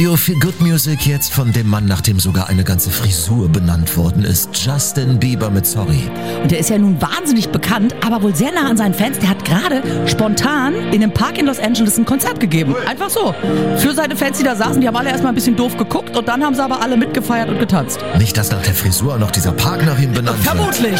Your Feel Good Music jetzt von dem Mann, nach dem sogar eine ganze Frisur benannt worden ist. Justin Bieber mit Sorry. Und der ist ja nun wahnsinnig bekannt, aber wohl sehr nah an seinen Fans. Der hat gerade spontan in einem Park in Los Angeles ein Konzert gegeben. Einfach so. Für seine Fans, die da saßen, die haben alle erstmal ein bisschen doof geguckt und dann haben sie aber alle mitgefeiert und getanzt. Nicht, dass nach der Frisur noch dieser Park nach ihm benannt wird. Vermutlich.